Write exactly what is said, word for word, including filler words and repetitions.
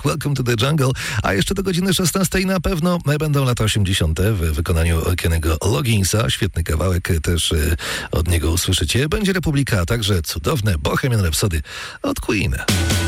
Welcome to the Jungle. A jeszcze do godziny szesnastej na pewno będą lata osiemdziesiąte w wykonaniu Kennego Logginsa. Świetny kawałek też od niego usłyszycie. Będzie Republika, a także cudowne Bohemian Rhapsody od Queen.